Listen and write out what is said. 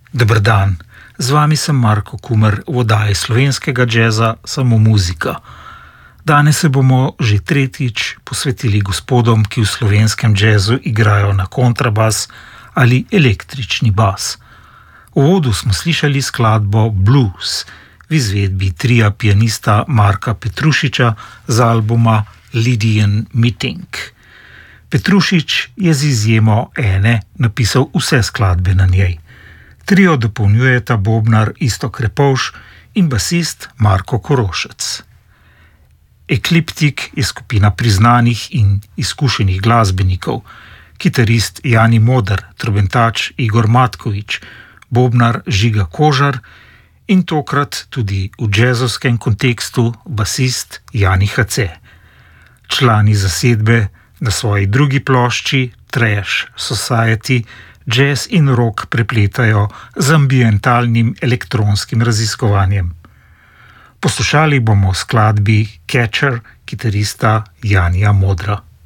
Dober dan, z vami sem Marko Kumer v oddaji slovenskega džeza Samo muzika. Danes se bomo že tretjič posvetili gospodom, ki v slovenskem džezu igrajo na kontrabas ali električni bas. V uvodu smo slišali skladbo Blues v izvedbi tria pianista Marka Petrušiča z albuma Lydian Meeting. Petrušič je z izjemo ene napisal vse skladbe na njej. Trio dopolnjujeta bobnar Iztok Repovž in basist Marko Korošec. Ekliptik je skupina priznanih in izkušenih glasbenikov, kitarist Jani Moder, trobentač Igor Matkovič, bobnar Žiga Kožar in tokrat tudi v džezovskem kontekstu basist Jani HC. Člani zasedbe na svoji drugi plošči Trash Society jazz in rock prepletajo z ambientalnim elektronskim raziskovanjem. Poslušali bomo skladbi Catcher kitarista Janija Modra.